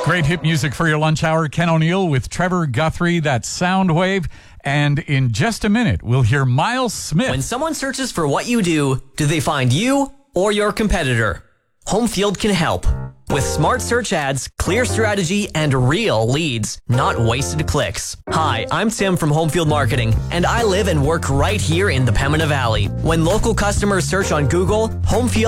Great hit music for your lunch hour. Ken O'Neill with Trevor Guthrie. That's Soundwave. And in just a minute, we'll hear Miles Smith. When someone searches for what you do they find you or your competitor? Homefield can help. With smart search ads, clear strategy, and real leads, not wasted clicks. Hi, I'm Tim from Homefield Marketing, and I live and work right here in the Pembina Valley. When local customers search on Google, Homefield